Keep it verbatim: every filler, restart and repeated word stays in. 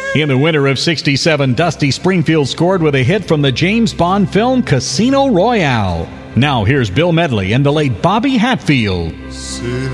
In the winter of sixty-seven, Dusty Springfield scored with a hit from the James Bond film Casino Royale. Now here's Bill Medley and the late Bobby Hatfield.